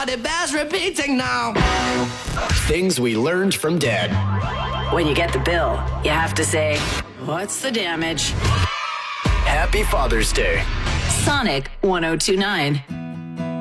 but it bears repeating now. Things we learned from Dad. When you get the bill, you have to say, what's the damage? Happy Father's Day. Sonic 1029.